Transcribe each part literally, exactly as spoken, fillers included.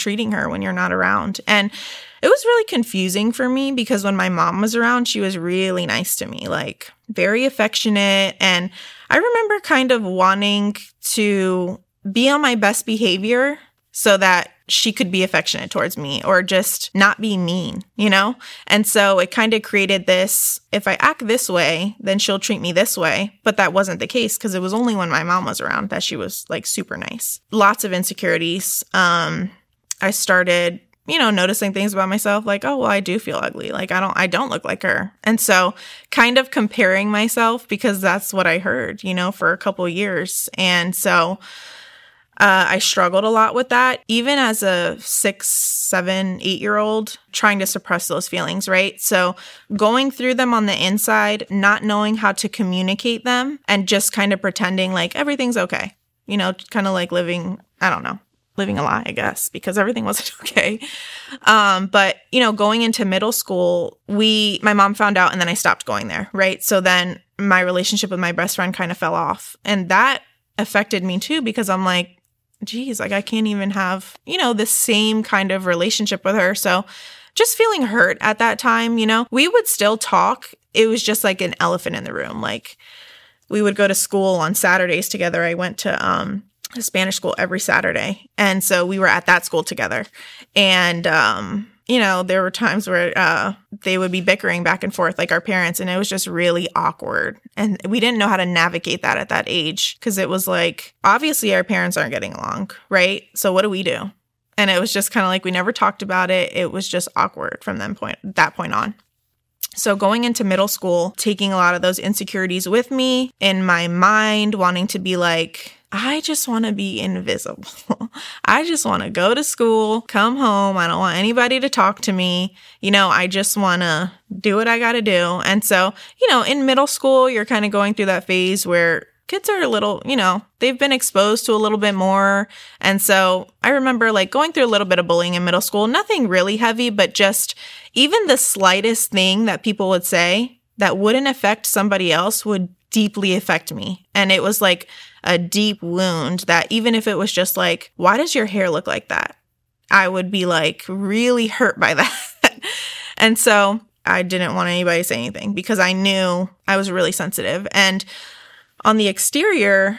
treating her when you're not around? And it was really confusing for me because when my mom was around, she was really nice to me, like very affectionate. And I remember kind of wanting to be on my best behavior so that she could be affectionate towards me or just not be mean, you know? And so it kind of created this, if I act this way, then she'll treat me this way. But that wasn't the case because it was only when my mom was around that she was like super nice. Lots of insecurities. Um, I started, you know, noticing things about myself like, oh, well, I do feel ugly. Like I don't, I don't look like her. And so kind of comparing myself because that's what I heard, you know, for a couple years. And so Uh, I struggled a lot with that, even as a six, seven, eight year old, trying to suppress those feelings, right? So going through them on the inside, not knowing how to communicate them and just kind of pretending like everything's okay, you know, kind of like living, I don't know, living a lie, I guess, because everything wasn't okay. Um, but, you know, going into middle school, we, my mom found out and then I stopped going there, right? So then my relationship with my best friend kind of fell off. And that affected me too, because I'm like, geez, like I can't even have, you know, the same kind of relationship with her. So just feeling hurt at that time, you know, we would still talk. It was just like an elephant in the room. Like we would go to school on Saturdays together. I went to um, a Spanish school every Saturday. And so we were at that school together. And, um, you know, there were times where uh, they would be bickering back and forth like our parents. And it was just really awkward. And we didn't know how to navigate that at that age because it was like, obviously our parents aren't getting along, right? So what do we do? And it was just kind of like we never talked about it. It was just awkward from that point, that point on. So going into middle school, taking a lot of those insecurities with me in my mind, wanting to be like, I just want to be invisible. I just want to go to school, come home. I don't want anybody to talk to me. You know, I just want to do what I got to do. And so, you know, in middle school, you're kind of going through that phase where kids are a little, you know, they've been exposed to a little bit more. And so I remember like going through a little bit of bullying in middle school, nothing really heavy, but just even the slightest thing that people would say that wouldn't affect somebody else would deeply affect me. And it was like a deep wound that even if it was just like, why does your hair look like that? I would be like really hurt by that. And so I didn't want anybody to say anything because I knew I was really sensitive. And on the exterior,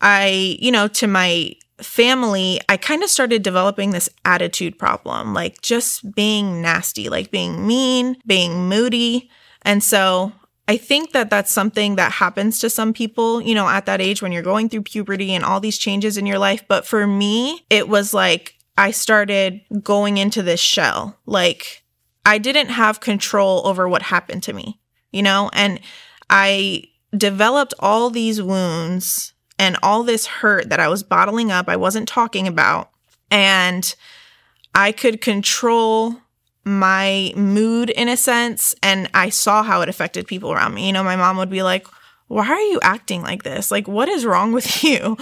I, you know, to my family, I kind of started developing this attitude problem, like just being nasty, like being mean, being moody. And so I think that that's something that happens to some people, you know, at that age when you're going through puberty and all these changes in your life. But for me, it was like I started going into this shell. Like I didn't have control over what happened to me, you know, and I developed all these wounds and all this hurt that I was bottling up, I wasn't talking about, and I could control my mood in a sense, and I saw how it affected people around me. You know, my mom would be like, why are you acting like this? Like, what is wrong with you?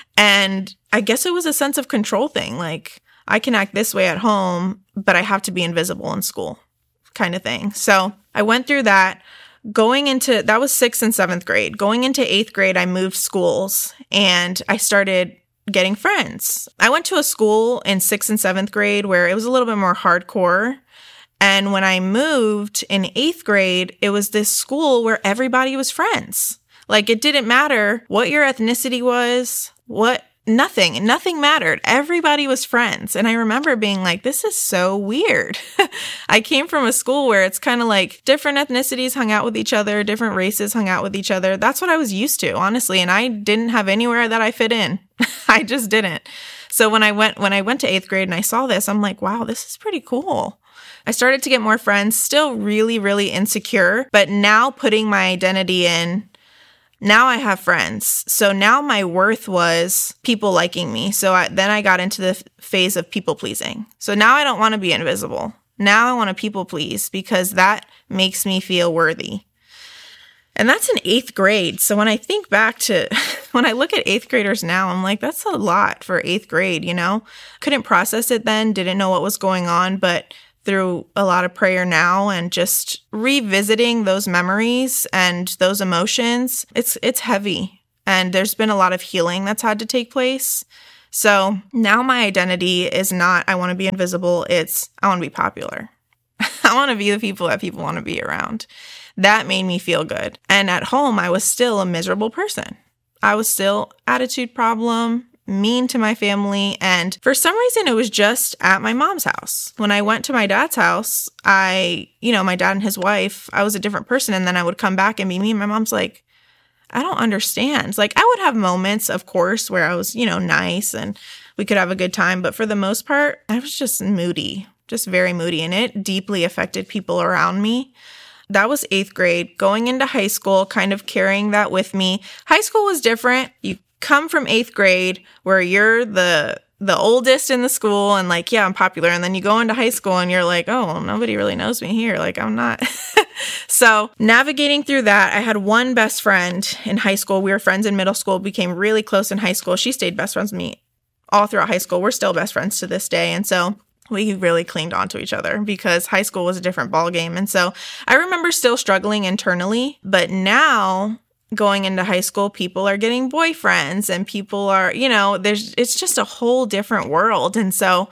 And I guess it was a sense of control thing. Like, I can act this way at home, but I have to be invisible in school kind of thing. So I went through that. Going into, that was sixth and seventh grade. Going into eighth grade, I moved schools and I started getting friends. I went to a school in sixth and seventh grade where it was a little bit more hardcore. And when I moved in eighth grade, it was this school where everybody was friends. Like it didn't matter what your ethnicity was, what, nothing, nothing mattered. Everybody was friends. And I remember being like, this is so weird. I came from a school where it's kind of like different ethnicities hung out with each other, different races hung out with each other. That's what I was used to, honestly. And I didn't have anywhere that I fit in. I just didn't. So when I went, when I went to eighth grade and I saw this, I'm like, wow, this is pretty cool. I started to get more friends, still really, really insecure, but now putting my identity in, now I have friends. So now my worth was people liking me. So I, then I got into the f- phase of people pleasing. So now I don't want to be invisible. Now I want to people please because that makes me feel worthy. And that's in eighth grade. So when I think back to, when I look at eighth graders now, I'm like, that's a lot for eighth grade, you know? Couldn't process it then, didn't know what was going on, but through a lot of prayer now and just revisiting those memories and those emotions, it's it's heavy. And there's been a lot of healing that's had to take place. So now my identity is not, I want to be invisible. It's, I want to be popular. I want to be the people that people want to be around. That made me feel good. And at home, I was still a miserable person. I was still attitude problem, mean to my family. And for some reason, it was just at my mom's house. When I went to my dad's house, I, you know, my dad and his wife, I was a different person. And then I would come back and be me. And my mom's like, I don't understand. Like, I would have moments, of course, where I was, you know, nice and we could have a good time. But for the most part, I was just moody, just very moody. And it deeply affected people around me. That was eighth grade. Going into high school, kind of carrying that with me. High school was different. You come from eighth grade where you're the the oldest in the school and like, yeah, I'm popular. And then you go into high school and you're like, oh, nobody really knows me here. Like, I'm not. So navigating through that, I had one best friend in high school. We were friends in middle school, became really close in high school. She stayed best friends with me all throughout high school. We're still best friends to this day. And so we really clinged on to each other because high school was a different ballgame. And so I remember still struggling internally, but now going into high school, people are getting boyfriends and people are, you know, there's, it's just a whole different world. And so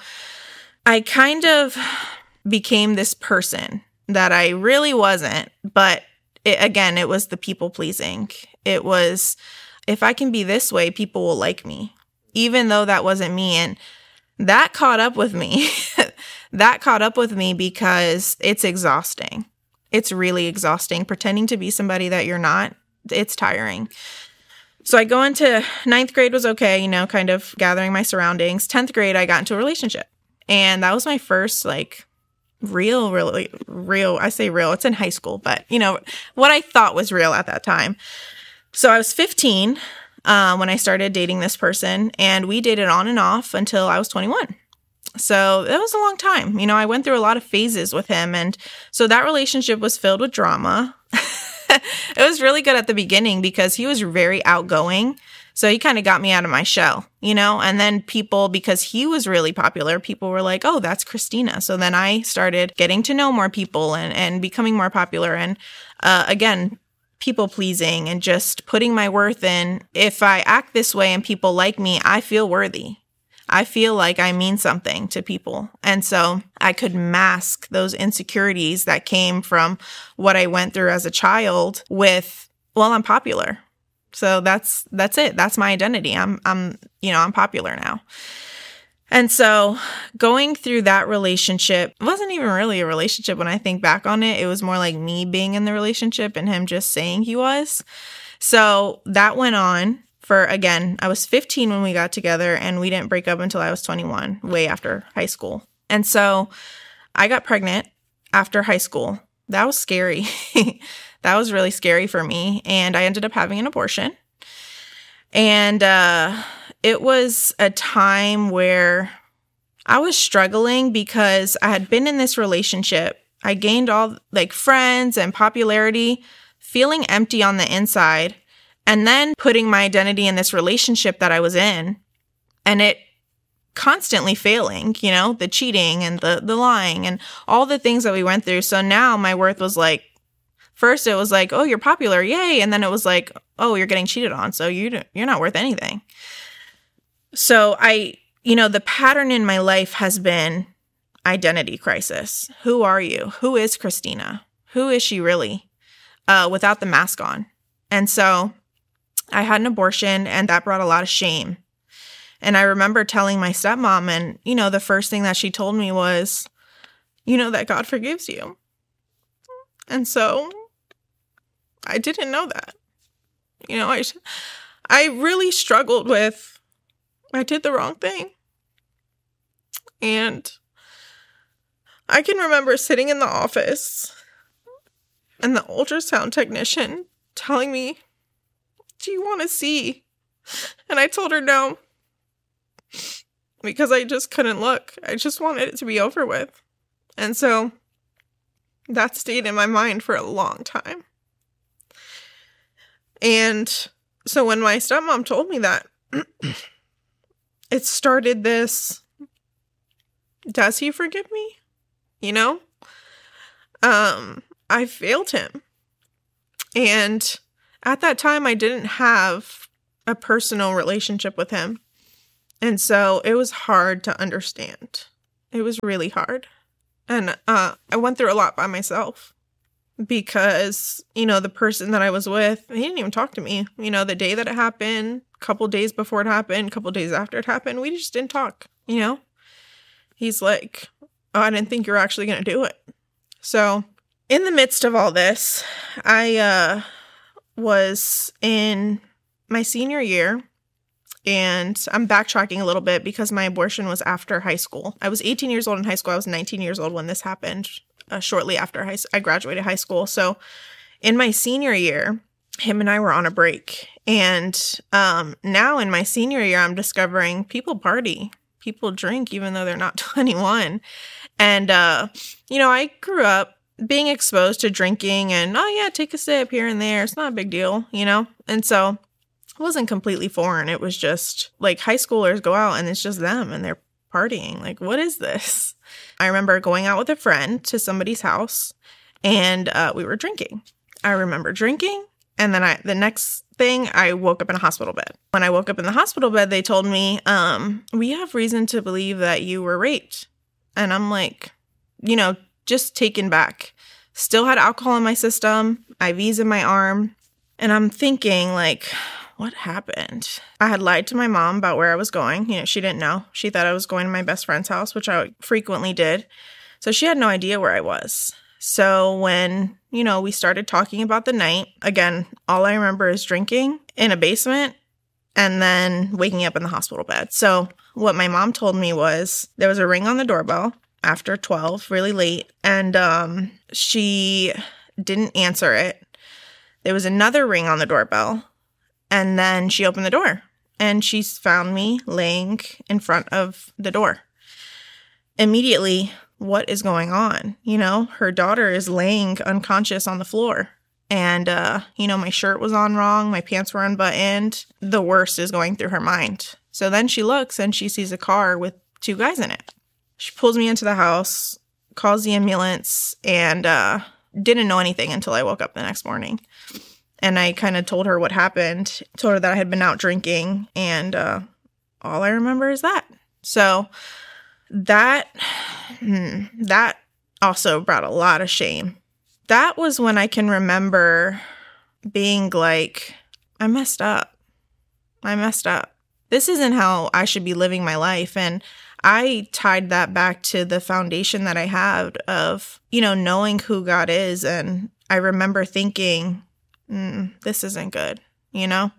I kind of became this person that I really wasn't, but it, again, it was the people pleasing. It was, if I can be this way, people will like me, even though that wasn't me. And that caught up with me. That caught up with me because it's exhausting. It's really exhausting. Pretending to be somebody that you're not, it's tiring. So I go into ninth grade was okay, you know, kind of gathering my surroundings. tenth grade, I got into a relationship. And that was my first, like, real, really, real, I say real, it's in high school, but, you know, what I thought was real at that time. So I was fifteen uh, when I started dating this person, and we dated on and off until I was twenty-one. So that was a long time. You know, I went through a lot of phases with him. And so that relationship was filled with drama. It was really good at the beginning because he was very outgoing. So he kind of got me out of my shell, you know, and then people, because he was really popular, people were like, oh, that's Christina. So then I started getting to know more people and, and becoming more popular. And uh, again, people pleasing and just putting my worth in. If I act this way and people like me, I feel worthy. I feel like I mean something to people. And so I could mask those insecurities that came from what I went through as a child with, well, I'm popular. So that's that's it. That's my identity. I'm I'm you know, I'm popular now. And so going through that relationship wasn't even really a relationship when I think back on it. It was more like me being in the relationship and him just saying he was. So that went on. For, again, I was fifteen when we got together and we didn't break up until I was twenty-one, way after high school. And so I got pregnant after high school. That was scary. That was really scary for me. And I ended up having an abortion. And uh, it was a time where I was struggling because I had been in this relationship. I gained all like friends and popularity, feeling empty on the inside. And then putting my identity in this relationship that I was in and it constantly failing, you know, the cheating and the, the lying and all the things that we went through. So now my worth was like, first it was like, oh, you're popular. Yay. And then it was like, oh, you're getting cheated on. So you, you're not worth anything. So I, you know, the pattern in my life has been identity crisis. Who are you? Who is Christina? Who is she really? Uh, without the mask on. And so I had an abortion and that brought a lot of shame. And I remember telling my stepmom and, you know, the first thing that she told me was, you know, that God forgives you. And so I didn't know that. You know, I, I really struggled with, I did the wrong thing. And I can remember sitting in the office and the ultrasound technician telling me, do you want to see? And I told her no, because I just couldn't look. I just wanted it to be over with. And so that stayed in my mind for a long time. And so when my stepmom told me that, it started this, does he forgive me? You know? Um, I failed him. And at that time, I didn't have a personal relationship with him. And so it was hard to understand. It was really hard. And uh, I went through a lot by myself because, you know, the person that I was with, he didn't even talk to me. You know, the day that it happened, a couple days before it happened, a couple days after it happened, we just didn't talk, you know? He's like, oh, I didn't think you were actually going to do it. So in the midst of all this, I uh, was in my senior year. And I'm backtracking a little bit because my abortion was after high school. I was eighteen years old in high school. I was nineteen years old when this happened, uh, shortly after high, I graduated high school. So in my senior year, him and I were on a break. And um, now in my senior year, I'm discovering people party. People drink even though they're not twenty-one. And, uh, you know, I grew up being exposed to drinking and, oh, yeah, take a sip here and there. It's not a big deal, you know? And so it wasn't completely foreign. It was just like high schoolers go out and it's just them and they're partying. Like, what is this? I remember going out with a friend to somebody's house and uh, we were drinking. I remember drinking. And then I, the next thing, I woke up in a hospital bed. When I woke up in the hospital bed, they told me, um, we have reason to believe that you were raped. And I'm like, you know, just taken back. Still had alcohol in my system, I Vs in my arm. And I'm thinking like, what happened? I had lied to my mom about where I was going. You know, she didn't know. She thought I was going to my best friend's house, which I frequently did. So she had no idea where I was. So when, you know, we started talking about the night, again, all I remember is drinking in a basement and then waking up in the hospital bed. So what my mom told me was there was a ring on the doorbell after twelve, really late, and um, she didn't answer it. There was another ring on the doorbell. And then she opened the door and she found me laying in front of the door. Immediately, what is going on? You know, her daughter is laying unconscious on the floor. And, uh, you know, my shirt was on wrong. My pants were unbuttoned. The worst is going through her mind. So then she looks and she sees a car with two guys in it. She pulls me into the house, calls the ambulance, and uh, didn't know anything until I woke up the next morning. And I kind of told her what happened, told her that I had been out drinking, and uh, all I remember is that. So that, hmm, that also brought a lot of shame. That was when I can remember being like, I messed up. I messed up. This isn't how I should be living my life. And I tied that back to the foundation that I had of, you know, knowing who God is. And I remember thinking, Mm, this isn't good, you know?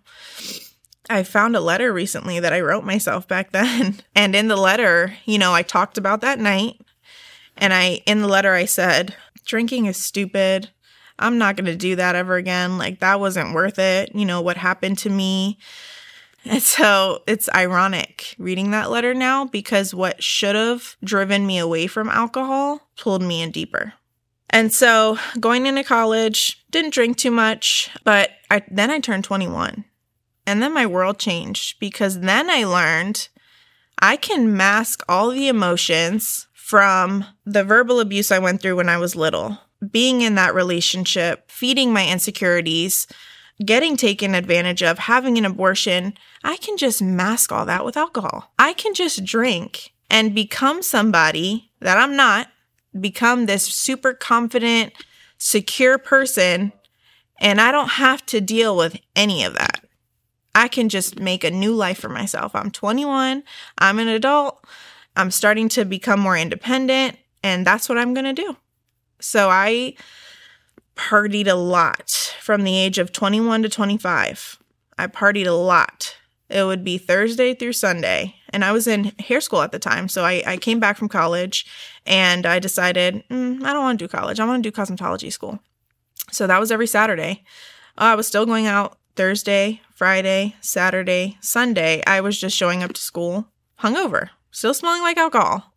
I found a letter recently that I wrote myself back then. And in the letter, you know, I talked about that night. And I, in the letter, I said, drinking is stupid. I'm not going to do that ever again. Like, that wasn't worth it. You know, what happened to me. And so it's ironic reading that letter now because what should have driven me away from alcohol pulled me in deeper. And so going into college, didn't drink too much, but I, then I turned twenty-one. And then my world changed because then I learned I can mask all the emotions from the verbal abuse I went through when I was little, being in that relationship, feeding my insecurities, getting taken advantage of, having an abortion. I can just mask all that with alcohol. I can just drink and become somebody that I'm not. Become this super confident, secure person, and I don't have to deal with any of that. I can just make a new life for myself. I'm twenty-one, I'm an adult, I'm starting to become more independent, and that's what I'm going to do. So I partied a lot from the age of twenty-one to twenty-five. I partied a lot. It would be Thursday through Sunday. And I was in hair school at the time. So I, I came back from college and I decided, mm, I don't want to do college. I want to do cosmetology school. So that was every Saturday. Uh, I was still going out Thursday, Friday, Saturday, Sunday. I was just showing up to school hungover, still smelling like alcohol.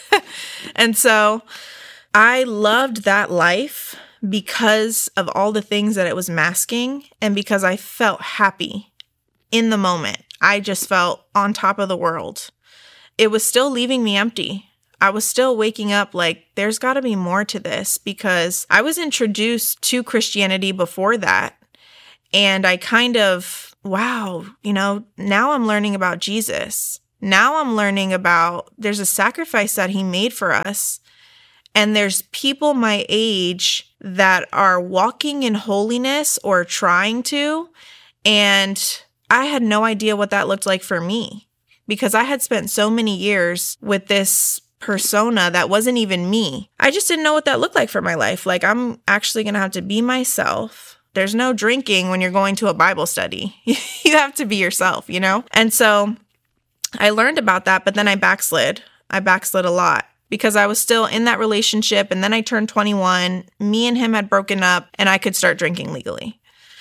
And so I loved that life because of all the things that it was masking and because I felt happy in the moment. I just felt on top of the world. It was still leaving me empty. I was still waking up like, there's got to be more to this because I was introduced to Christianity before that. And I kind of, wow, you know, now I'm learning about Jesus. Now I'm learning about there's a sacrifice that he made for us. And there's people my age that are walking in holiness or trying to. And I had no idea what that looked like for me because I had spent so many years with this persona that wasn't even me. I just didn't know what that looked like for my life. Like, I'm actually going to have to be myself. There's no drinking when you're going to a Bible study. You have to be yourself, you know? And so I learned about that, but then I backslid. I backslid a lot because I was still in that relationship. And then I turned twenty-one. Me and him had broken up and I could start drinking legally.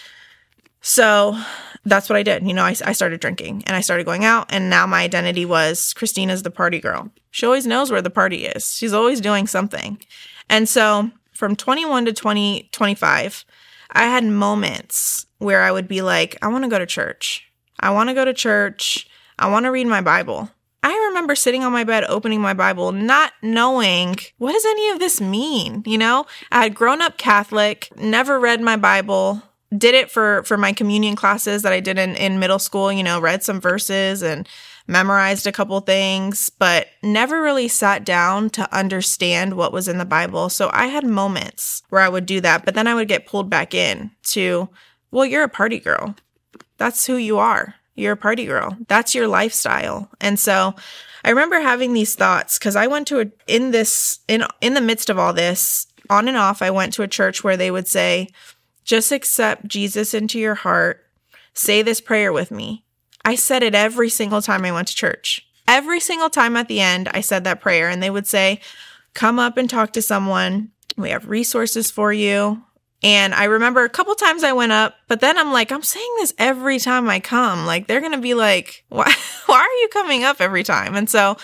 So that's what I did. You know, I, I started drinking and I started going out. And now my identity was Christina's the party girl. She always knows where the party is. She's always doing something. And so from twenty-one to twenty, twenty-five, I had moments where I would be like, I want to go to church. I want to go to church. I want to read my Bible. I remember sitting on my bed, opening my Bible, not knowing, what does any of this mean? You know, I had grown up Catholic, never read my Bible, did it for, for my communion classes that I did in, in middle school, you know, read some verses and memorized a couple things, but never really sat down to understand what was in the Bible. So I had moments where I would do that, but then I would get pulled back in to, well, you're a party girl. That's who you are. You're a party girl. That's your lifestyle. And so I remember having these thoughts because I went to a, in this, in, in the midst of all this, on and off, I went to a church where they would say, just accept Jesus into your heart. Say this prayer with me. I said it every single time I went to church. Every single time at the end, I said that prayer and they would say, come up and talk to someone. We have resources for you. And I remember a couple times I went up, but then I'm like, I'm saying this every time I come. Like, they're going to be like, why, why are you coming up every time? And so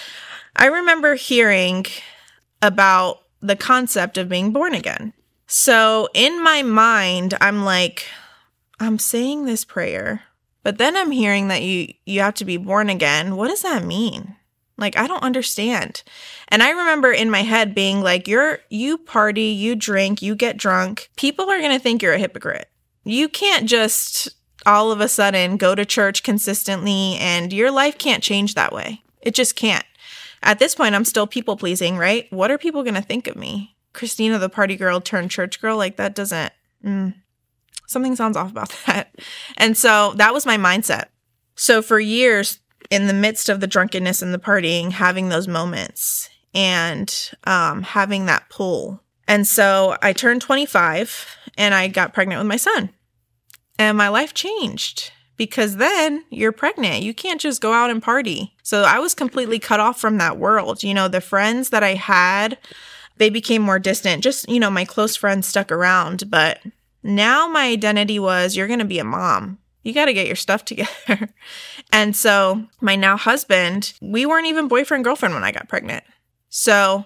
I remember hearing about the concept of being born again. So in my mind, I'm like, I'm saying this prayer, but then I'm hearing that you, you have to be born again. What does that mean? Like, I don't understand. And I remember in my head being like, you're, you party, you drink, you get drunk. People are going to think you're a hypocrite. You can't just all of a sudden go to church consistently and your life can't change that way. It just can't. At this point, I'm still people pleasing, right? What are people going to think of me? Christina, the party girl turned church girl? Like, that doesn't, mm, something sounds off about that. And so that was my mindset. So for years, in the midst of the drunkenness and the partying, having those moments and um, having that pull. And so I turned twenty-five and I got pregnant with my son. And my life changed because then you're pregnant. You can't just go out and party. So I was completely cut off from that world. You know, the friends that I had, they became more distant. Just, you know, my close friends stuck around. But now my identity was, you're going to be a mom. You got to get your stuff together. And so my now husband, we weren't even boyfriend, girlfriend when I got pregnant. So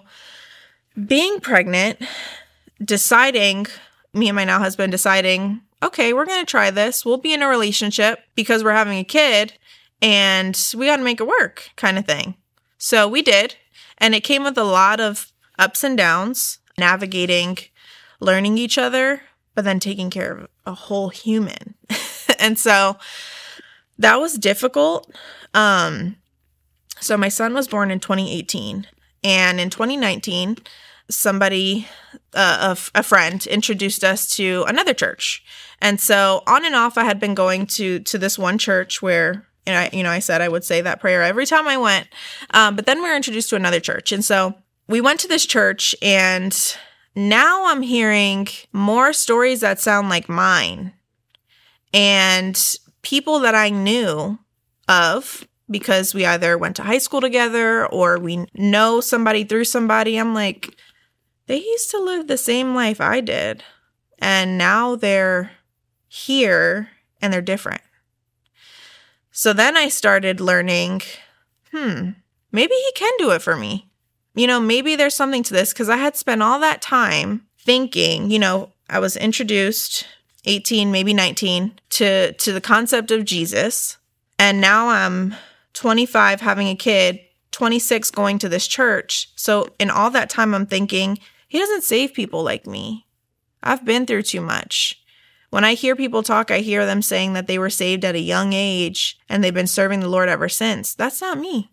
being pregnant, deciding, me and my now husband deciding, okay, we're going to try this. We'll be in a relationship because we're having a kid and we got to make it work kind of thing. So we did. And it came with a lot of ups and downs, navigating, learning each other, but then taking care of a whole human. And so that was difficult. Um, so my son was born in twenty eighteen. And in twenty nineteen, somebody, uh, a, a friend, introduced us to another church. And so on and off, I had been going to to this one church where, and I, you know, I said I would say that prayer every time I went. Um, but then we were introduced to another church. And so we went to this church and now I'm hearing more stories that sound like mine. And people that I knew of, because we either went to high school together or we know somebody through somebody, I'm like, they used to live the same life I did. And now they're here and they're different. So then I started learning, hmm, maybe he can do it for me. You know, maybe there's something to this because I had spent all that time thinking, you know, I was introduced eighteen, maybe nineteen, to, to the concept of Jesus. And now I'm twenty-five having a kid, twenty-six going to this church. So in all that time, I'm thinking, he doesn't save people like me. I've been through too much. When I hear people talk, I hear them saying that they were saved at a young age and they've been serving the Lord ever since. That's not me.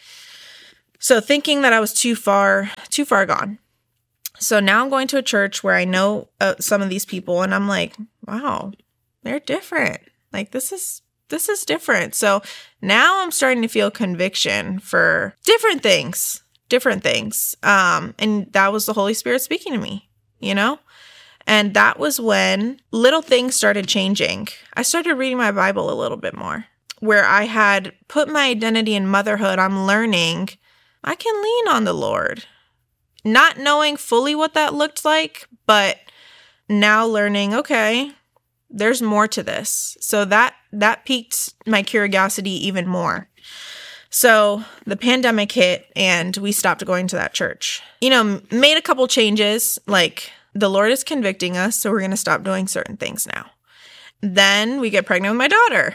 So thinking that I was too far, too far gone. So now I'm going to a church where I know uh, some of these people and I'm like, wow, they're different. Like this is, this is different. So now I'm starting to feel conviction for different things, different things. Um, and that was the Holy Spirit speaking to me, you know? And that was when little things started changing. I started reading my Bible a little bit more, where I had put my identity in motherhood. I'm learning I can lean on the Lord, not knowing fully what that looked like, but now learning, okay, there's more to this. So that that piqued my curiosity even more. So the pandemic hit and we stopped going to that church. You know, made a couple changes, like the Lord is convicting us, so we're going to stop doing certain things now. Then we get pregnant with my daughter.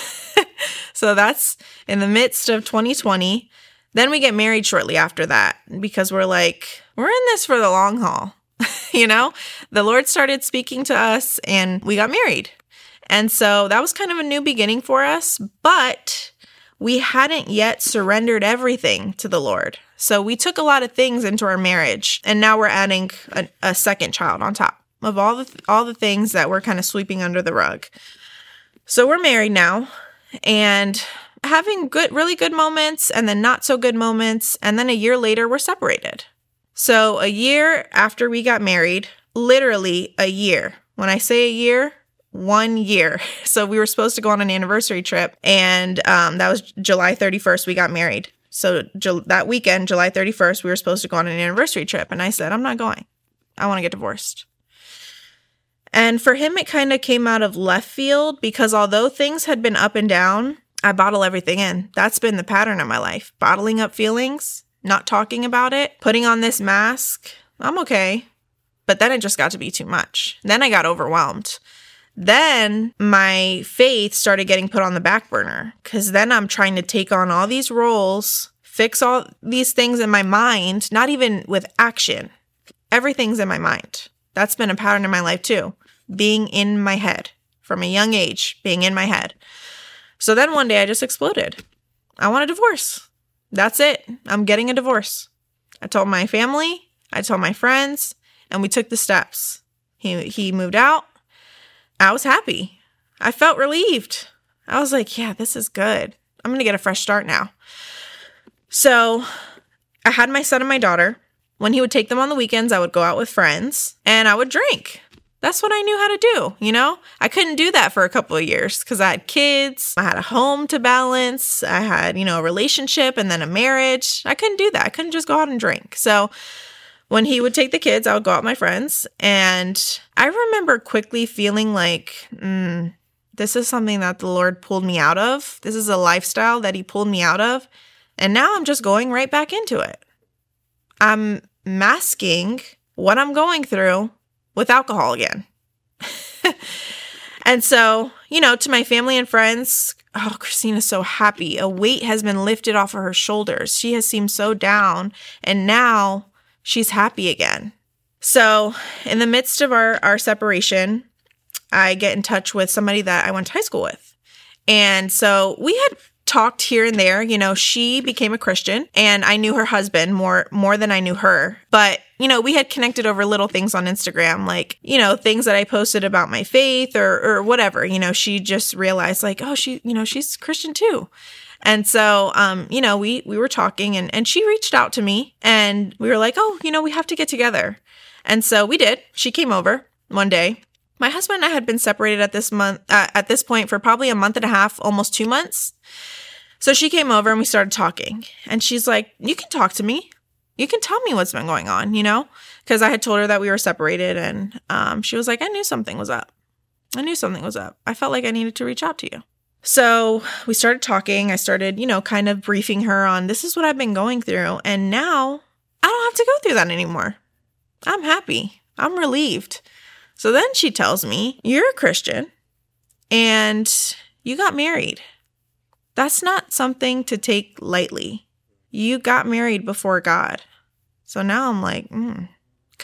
So that's in the midst of twenty twenty. Then we get married shortly after that because we're like, we're in this for the long haul. You know, the Lord started speaking to us and we got married. And so that was kind of a new beginning for us, but we hadn't yet surrendered everything to the Lord. So we took a lot of things into our marriage, and now we're adding a, a second child on top of all the all the things that we're kind of sweeping under the rug. So we're married now and having good, really good moments and then not so good moments. And then a year later, we're separated. So a year after we got married, literally a year. When I say a year, one year. So we were supposed to go on an anniversary trip, and um, that was July thirty-first, we got married. So ju- that weekend, July thirty-first, we were supposed to go on an anniversary trip. And I said, I'm not going. I want to get divorced. And for him, it kind of came out of left field because although things had been up and down, I bottle everything in. That's been the pattern of my life. Bottling up feelings, not talking about it, putting on this mask. I'm okay. But then it just got to be too much. Then I got overwhelmed. Then my faith started getting put on the back burner because then I'm trying to take on all these roles, fix all these things in my mind, not even with action. Everything's in my mind. That's been a pattern in my life too. Being in my head from a young age, being in my head. So then one day I just exploded. I want a divorce. That's it. I'm getting a divorce. I told my family, I told my friends, and we took the steps. He he moved out. I was happy. I felt relieved. I was like, yeah, this is good. I'm going to get a fresh start now. So I had my son and my daughter. When he would take them on the weekends, I would go out with friends and I would drink. That's what I knew how to do, you know? I couldn't do that for a couple of years because I had kids. I had a home to balance. I had, you know, a relationship and then a marriage. I couldn't do that. I couldn't just go out and drink. So when he would take the kids, I would go out with my friends. And I remember quickly feeling like, mm, this is something that the Lord pulled me out of. This is a lifestyle that he pulled me out of. And now I'm just going right back into it. I'm masking what I'm going through with alcohol again. And so, you know, to my family and friends, oh, Christina's so happy. A weight has been lifted off of her shoulders. She has seemed so down. And now she's happy again. So in the midst of our, our separation, I get in touch with somebody that I went to high school with. And so we had talked here and there. You know, she became a Christian and I knew her husband more, more than I knew her. But, you know, we had connected over little things on Instagram, like, you know, things that I posted about my faith or, or whatever. You know, she just realized like, oh, she, you know, she's Christian too. And so, um, you know, we, we were talking and, and she reached out to me and we were like, oh, you know, we have to get together. And so we did. She came over one day. My husband and I had been separated at this month, uh, at this point for probably a month and a half, almost two months. So she came over and we started talking and she's like, you can talk to me. You can tell me what's been going on, you know, because I had told her that we were separated and um, she was like, I knew something was up. I knew something was up. I felt like I needed to reach out to you. So we started talking. I started, you know, kind of briefing her on this is what I've been going through. And now I don't have to go through that anymore. I'm happy. I'm relieved. So then she tells me, you're a Christian and you got married. That's not something to take lightly. You got married before God. So now I'm like, because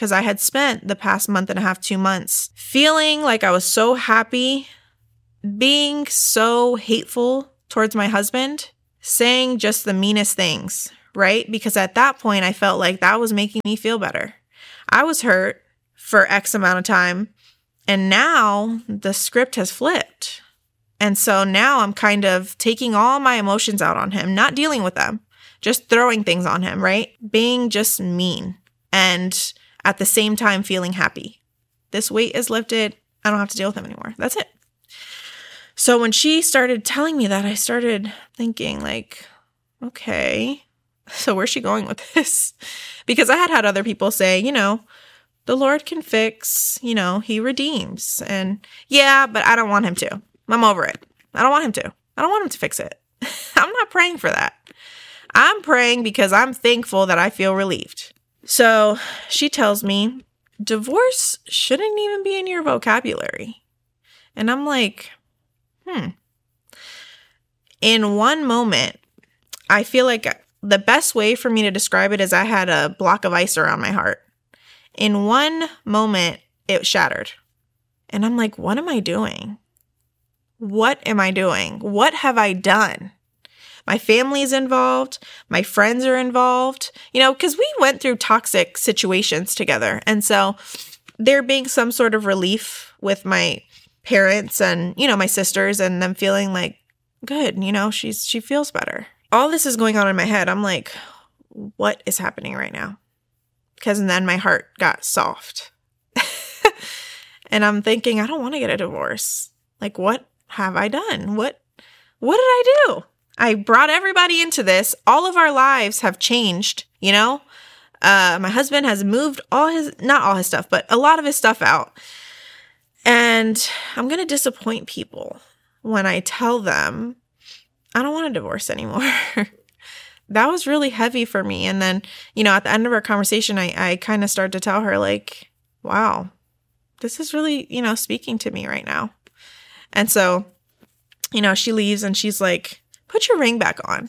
because I had spent the past month and a half, two months feeling like I was so happy, being so hateful towards my husband, saying just the meanest things, right? Because at that point, I felt like that was making me feel better. I was hurt for X amount of time, and now the script has flipped. And so now I'm kind of taking all my emotions out on him, not dealing with them, just throwing things on him, right? Being just mean and at the same time feeling happy. This weight is lifted. I don't have to deal with him anymore. That's it. So when she started telling me that, I started thinking like, okay, so where's she going with this? Because I had had other people say, you know, the Lord can fix, you know, he redeems. And yeah, but I don't want him to. I'm over it. I don't want him to. I don't want him to fix it. I'm not praying for that. I'm praying because I'm thankful that I feel relieved. So she tells me, divorce shouldn't even be in your vocabulary. And I'm like, hmm. In one moment, I feel like the best way for me to describe it is I had a block of ice around my heart. In one moment, it shattered. And I'm like, what am I doing? What am I doing? What have I done? My family's involved. My friends are involved. You know, because we went through toxic situations together. And so there being some sort of relief with my parents and, you know, my sisters and them feeling like, good, you know, she's she feels better. All this is going on in my head. I'm like, what is happening right now? Because then my heart got soft. And I'm thinking, I don't want to get a divorce. Like, what have I done? What, what did I do? I brought everybody into this. All of our lives have changed, you know? Uh, my husband has moved all his, not all his stuff, but a lot of his stuff out. And I'm going to disappoint people when I tell them I don't want a divorce anymore. That was really heavy for me. And then, you know, at the end of our conversation, I, I kind of started to tell her like, wow, this is really, you know, speaking to me right now. And so, you know, she leaves and she's like, put your ring back on.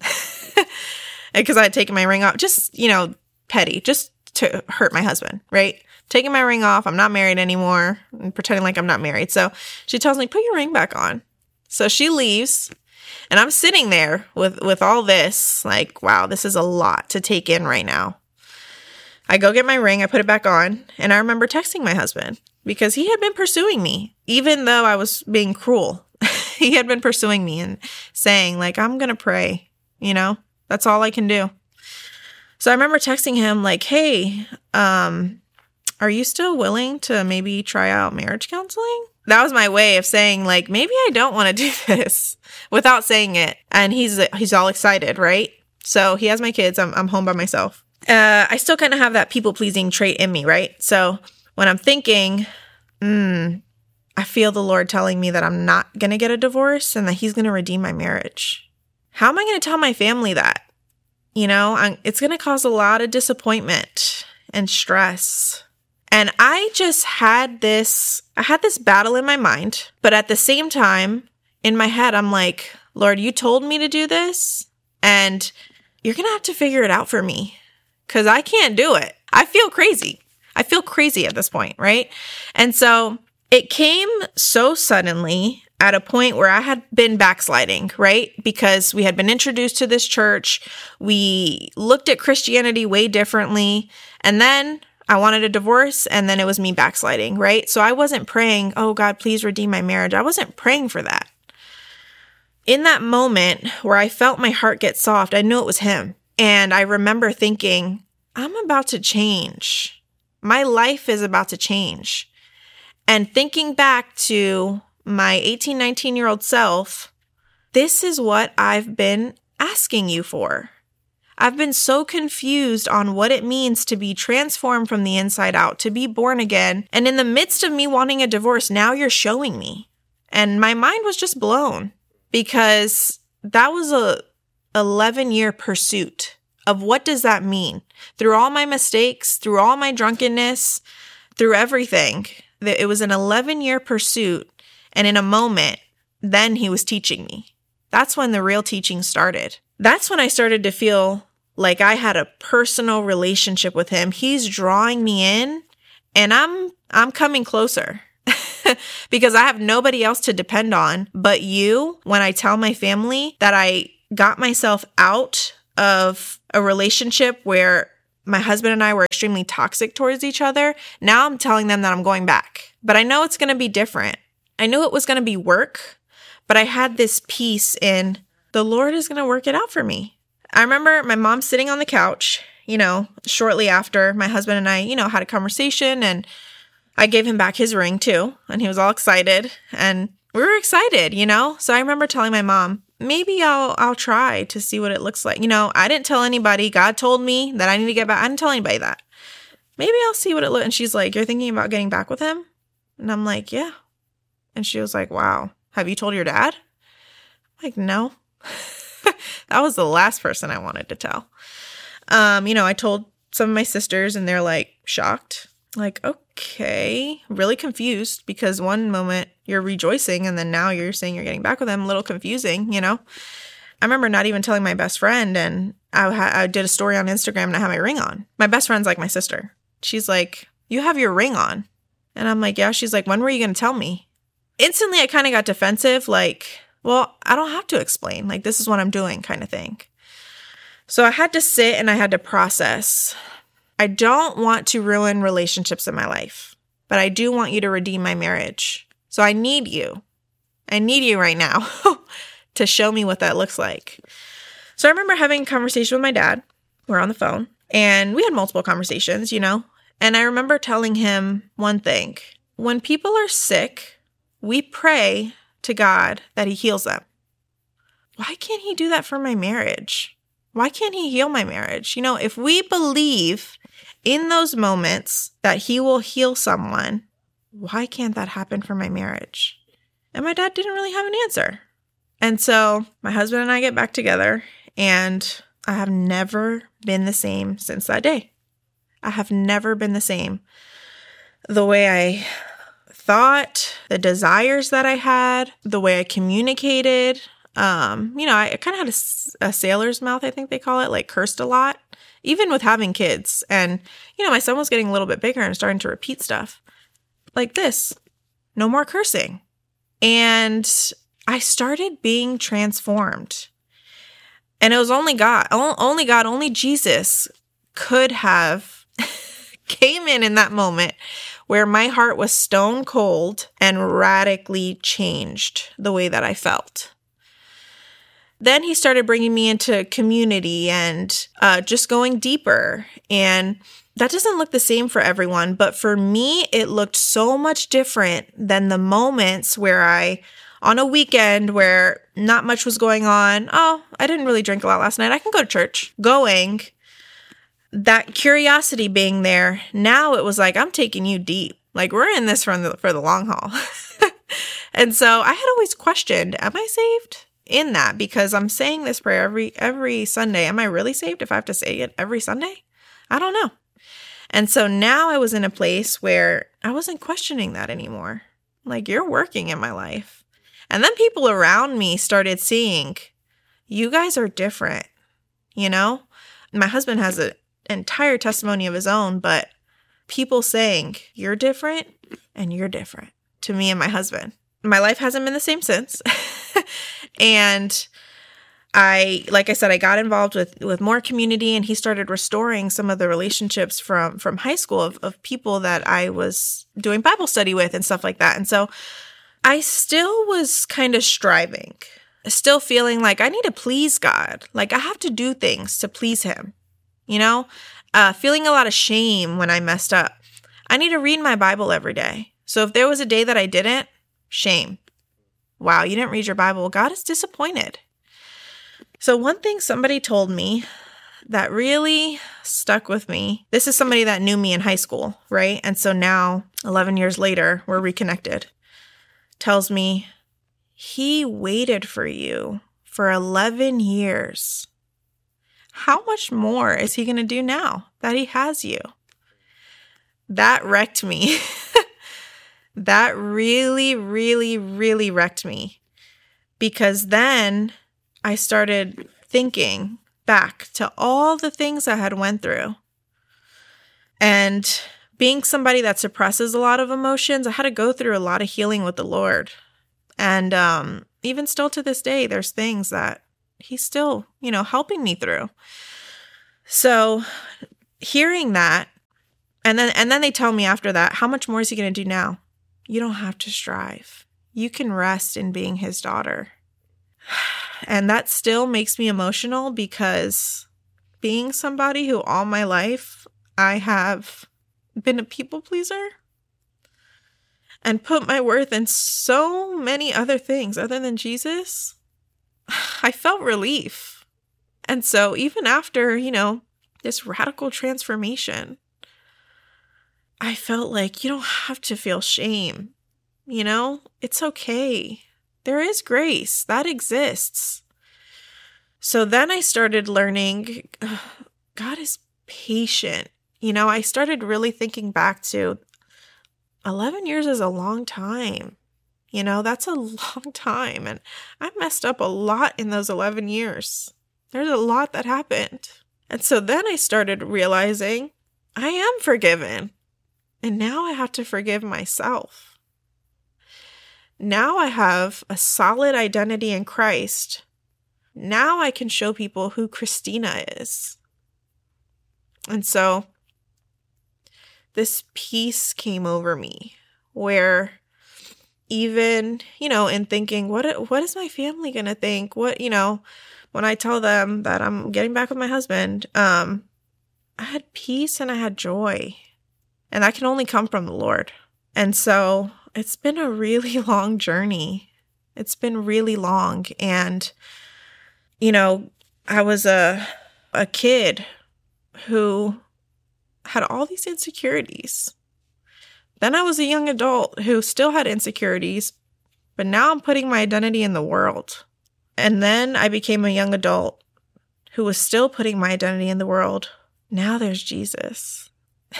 Because I had taken my ring off, just, you know, petty, just to hurt my husband, right? Taking my ring off. I'm not married anymore and pretending like I'm not married. So she tells me, put your ring back on. So she leaves and I'm sitting there with, with all this like, wow, this is a lot to take in right now. I go get my ring. I put it back on. And I remember texting my husband because he had been pursuing me, even though I was being cruel. He had been pursuing me and saying like, I'm going to pray, you know, that's all I can do. So I remember texting him like, hey, um, are you still willing to maybe try out marriage counseling? That was my way of saying like, maybe I don't want to do this without saying it. And he's, he's all excited, right? So he has my kids. I'm, I'm home by myself. Uh, I still kind of have that people pleasing trait in me, right? So when I'm thinking, hmm, I feel the Lord telling me that I'm not going to get a divorce and that he's going to redeem my marriage. How am I going to tell my family that? You know, I'm, it's going to cause a lot of disappointment and stress. And I just had this, I had this battle in my mind. But at the same time, in my head, I'm like, Lord, you told me to do this and you're going to have to figure it out for me because I can't do it. I feel crazy. I feel crazy at this point, right? And so it came so suddenly at a point where I had been backsliding, right? Because we had been introduced to this church. We looked at Christianity way differently. And then I wanted a divorce and then it was me backsliding, right? So I wasn't praying, oh God, please redeem my marriage. I wasn't praying for that. In that moment where I felt my heart get soft, I knew it was him. And I remember thinking, I'm about to change. My life is about to change. And thinking back to my eighteen, nineteen-year-old self, this is what I've been asking you for. I've been so confused on what it means to be transformed from the inside out, to be born again. And in the midst of me wanting a divorce, now you're showing me. And my mind was just blown because that was a eleven-year pursuit of what does that mean? Through all my mistakes, through all my drunkenness, through everything. It was an eleven-year pursuit, and in a moment, then he was teaching me. That's when the real teaching started. That's when I started to feel Like I had a personal relationship with him. He's drawing me in and I'm I'm coming closer because I have nobody else to depend on but you. When I tell my family that I got myself out of a relationship where my husband and I were extremely toxic towards each other, now I'm telling them that I'm going back. But I know it's going to be different. I knew it was going to be work, but I had this peace in the Lord is going to work it out for me. I remember my mom sitting on the couch, you know, shortly after my husband and I, you know, had a conversation, and I gave him back his ring too. And he was all excited and we were excited, you know? So I remember telling my mom, maybe I'll, I'll try to see what it looks like. You know, I didn't tell anybody. God told me that I need to get back. I didn't tell anybody that. Maybe I'll see what it looks. And she's like, you're thinking about getting back with him? And I'm like, yeah. And she was like, wow, have you told your dad? I'm like, no. That was the last person I wanted to tell. Um, you know, I told some of my sisters and they're like shocked. Like, okay, really confused because one moment you're rejoicing and then now you're saying you're getting back with him. A little confusing, you know? I remember not even telling my best friend, and I, ha- I did a story on Instagram and I had my ring on. My best friend's like my sister. She's like, you have your ring on. And I'm like, yeah. She's like, when were you going to tell me? Instantly, I kind of got defensive. Like, well, I don't have to explain. Like, this is what I'm doing kind of thing. So I had to sit and I had to process. I don't want to ruin relationships in my life, but I do want you to redeem my marriage. So I need you. I need you right now to show me what that looks like. So I remember having a conversation with my dad. We're on the phone and we had multiple conversations, you know, and I remember telling him one thing. When people are sick, we pray to God that he heals them. Why can't he do that for my marriage? Why can't he heal my marriage? You know, if we believe in those moments that he will heal someone, why can't that happen for my marriage? And my dad didn't really have an answer. And so my husband and I get back together, and I have never been the same since that day. I have never been the same. The way I thought, the desires that I had, the way I communicated. Um, you know, I kind of had a, a sailor's mouth, I think they call it, like cursed a lot, even with having kids. And, you know, my son was getting a little bit bigger and starting to repeat stuff like this. No more cursing. And I started being transformed. And it was only God, only God, only Jesus could have came in in that moment where my heart was stone cold and radically changed the way that I felt. Then he started bringing me into community and uh, just going deeper. And that doesn't look the same for everyone. But for me, it looked so much different than the moments where I, on a weekend where not much was going on. Oh, I didn't really drink a lot last night. I can go to church. Going, that curiosity being there. Now it was like, I'm taking you deep. Like we're in this for the, for the long haul. And so I had always questioned, am I saved? In that, because I'm saying this prayer every every Sunday. Am I really saved if I have to say it every Sunday? I don't know. And so now I was in a place where I wasn't questioning that anymore. Like, you're working in my life. And then people around me started seeing, you guys are different, you know? My husband has an entire testimony of his own, but people saying, you're different and you're different to me and my husband. My life hasn't been the same since. And I, like I said, I got involved with, with more community, and he started restoring some of the relationships from, from high school of, of people that I was doing Bible study with and stuff like that. And so I still was kind of striving, still feeling like I need to please God. Like I have to do things to please him, you know, uh, feeling a lot of shame when I messed up. I need to read my Bible every day. So if there was a day that I didn't, shame. Wow, you didn't read your Bible. God is disappointed. So one thing somebody told me that really stuck with me, this is somebody that knew me in high school, right? And so now, eleven years later, we're reconnected, tells me, he waited for you for eleven years. How much more is he going to do now that he has you? That wrecked me. That really, really, really wrecked me, because then I started thinking, back to all the things I had went through. And being somebody that suppresses a lot of emotions, I had to go through a lot of healing with the Lord. And um, even still to this day, there's things that he's still, you know, helping me through. So hearing that, and then and then they tell me after that, how much more is he going to do now? You don't have to strive. You can rest in being his daughter. And that still makes me emotional because being somebody who all my life I have been a people pleaser and put my worth in so many other things other than Jesus, I felt relief. And so even after, you know, this radical transformation, I felt like you don't have to feel shame. You know, it's okay. There is grace that exists. So then I started learning uh, God is patient. You know, I started really thinking back to eleven years is a long time. You know, that's a long time. And I messed up a lot in those eleven years. There's a lot that happened. And so then I started realizing I am forgiven. And now I have to forgive myself. Now I have a solid identity in Christ. Now I can show people who Christina is. And so this peace came over me where even, you know, in thinking, what what is my family going to think? What, you know, when I tell them that I'm getting back with my husband, um, I had peace and I had joy. And that can only come from the Lord. And so it's been a really long journey. It's been really long. And, you know, I was a a kid who had all these insecurities. Then I was a young adult who still had insecurities, but now I'm putting my identity in the world. And then I became a young adult who was still putting my identity in the world. Now there's Jesus.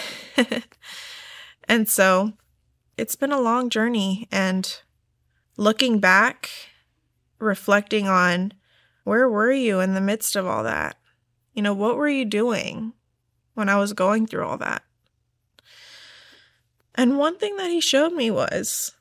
And so it's been a long journey, and looking back, reflecting on where were you in the midst of all that? You know, what were you doing when I was going through all that? And one thing that he showed me was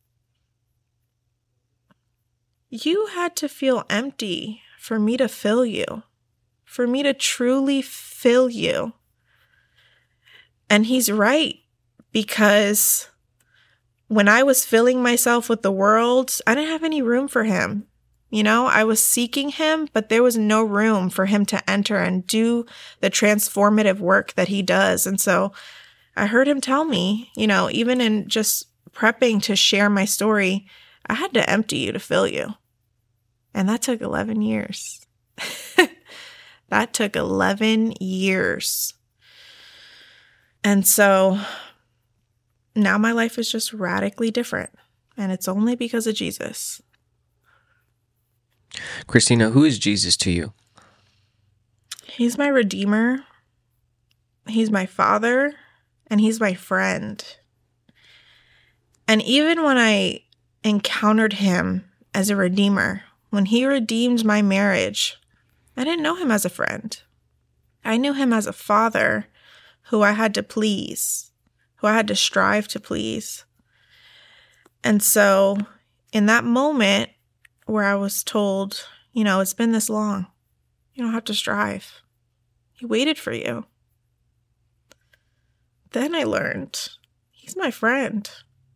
you had to feel empty for me to fill you, for me to truly fill you. And he's right, because when I was filling myself with the world, I didn't have any room for him. You know, I was seeking him, but there was no room for him to enter and do the transformative work that he does. And so I heard him tell me, you know, even in just prepping to share my story, I had to empty you to fill you. And that took eleven years. That took eleven years. And so now my life is just radically different. And it's only because of Jesus. Christina, who is Jesus to you? He's my Redeemer. He's my Father. And he's my friend. And even when I encountered him as a Redeemer, when he redeemed my marriage, I didn't know him as a friend. I knew him as a father who I had to please, who I had to strive to please. And so in that moment where I was told, you know, it's been this long, you don't have to strive. He waited for you. Then I learned he's my friend.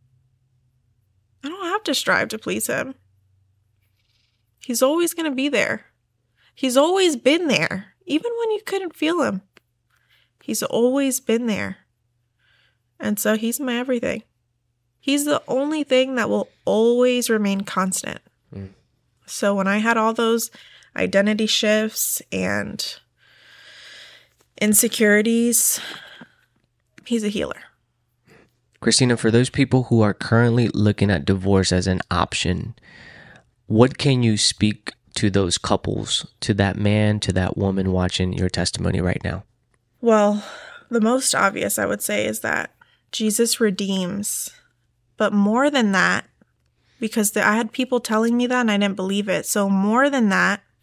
I don't have to strive to please him. He's always going to be there. He's always been there, even when you couldn't feel him. He's always been there. And so he's my everything. He's the only thing that will always remain constant. Mm. So when I had all those identity shifts and insecurities, he's a healer. Christina, for those people who are currently looking at divorce as an option, what can you speak to those couples, to that man, to that woman watching your testimony right now? Well, the most obvious I would say is that Jesus redeems. But more than that, because I had people telling me that and I didn't believe it. So more than that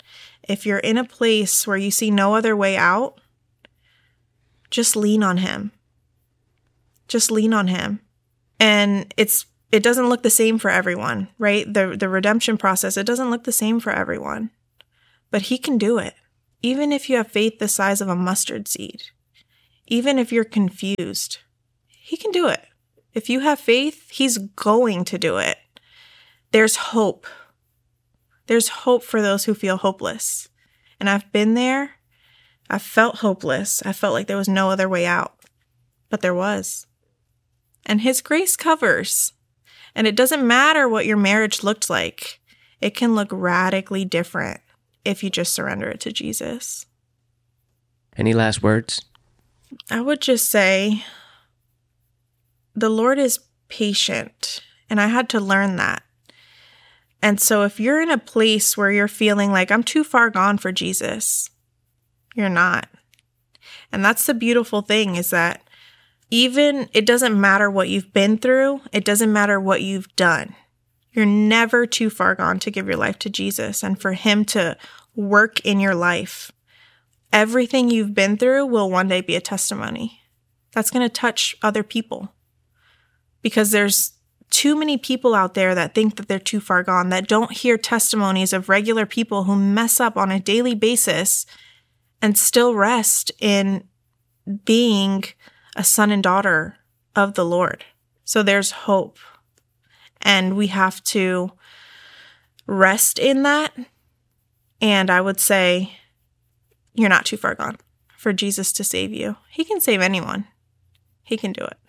if you're in a place where you see no other way out, just lean on him. Just lean on him. And it's it doesn't look the same for everyone, right? The the redemption process, it doesn't look the same for everyone. But he can do it. Even if you have faith the size of a mustard seed, even if you're confused, he can do it. If you have faith, he's going to do it. There's hope. There's hope for those who feel hopeless. And I've been there. I felt hopeless. I felt like there was no other way out. But there was. And his grace covers. And it doesn't matter what your marriage looked like. It can look radically different if you just surrender it to Jesus. Any last words? I would just say the Lord is patient, and I had to learn that. And so if you're in a place where you're feeling like I'm too far gone for Jesus, you're not. And that's the beautiful thing, is that even it doesn't matter what you've been through, it doesn't matter what you've done. You're never too far gone to give your life to Jesus and for him to work in your life. Everything you've been through will one day be a testimony. That's going to touch other people. Because there's too many people out there that think that they're too far gone, that don't hear testimonies of regular people who mess up on a daily basis and still rest in being a son and daughter of the Lord. So there's hope. And we have to rest in that. And I would say you're not too far gone for Jesus to save you. He can save anyone. He can do it.